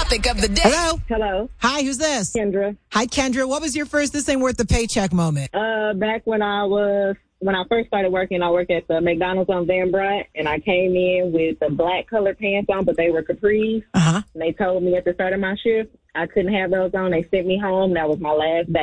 topic of the day. Hello? Hello, Hi, who's this? Kendra. Hi, Kendra. What was your first This Ain't Worth the Paycheck moment? Back when I first started working, I worked at the McDonald's on Van Brunt, and I came in with the black colored pants on, but they were capris. Uh-huh. And they told me at the start of my shift I couldn't have those on. They sent me home. That was my last day.